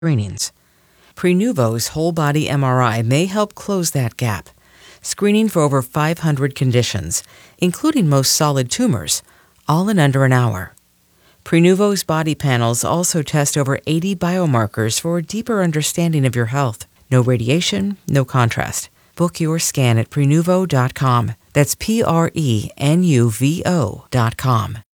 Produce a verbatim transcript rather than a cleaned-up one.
screenings. Prenuvo's whole-body M R I may help close that gap, screening for over five hundred conditions, including most solid tumors, all in under an hour. Prenuvo's body panels also test over eighty biomarkers for a deeper understanding of your health. No radiation, no contrast. Book your scan at prenuvo dot com. That's P R E N U V O dot com.